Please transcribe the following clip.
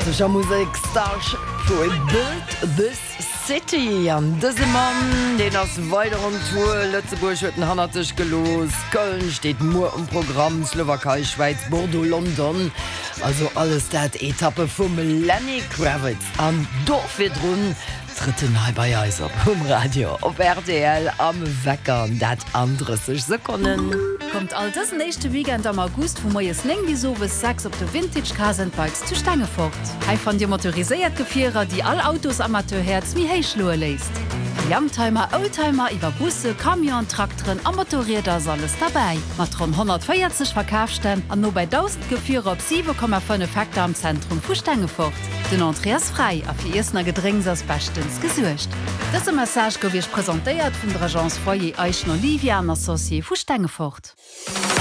Klassischer Musik Starship Build This City an dëse Mann, den ass weiteren Tour Lützeburg huet den Hannertech gelos. Köln steht nur im Programm, Slowakei, Schweiz, Bordeaux, London. Also alles dat Etappe vum Lenny Kravitz an Dorfwedrun dritten bei Eis op Radio op RTL am Weckern dat andere sech Sekunden. Kommt all das nächste Weekend am August, wo moies leng wie sowes Sachs op de Vintage Casenbikes zu Stange fort. Hei van die motorisiert Gefierer, die all Autos Amateurherz wie heichloe leist. Youngtimer, Oldtimer, iwwer Busse, Kamion, Traktoren, Amateurräder alles dabei. Mat rund 140 Verkaufsstände an nur bei 1000 Gefierer op 7,5 Faktor am Zentrum vu Stange fort. Den Andreas frei a fir Esner Gedrängs as bestens gesuercht. Dëse Message gouf ich präsentéiert vun der Agence Foyer Eichen Olivia an Associé vu Stange fort.